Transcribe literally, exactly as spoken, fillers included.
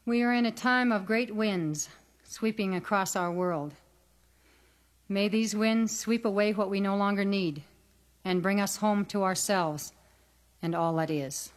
We are in a time of great winds sweeping across our world. May these winds sweep away what we no longer need and bring us home to ourselves and all that is.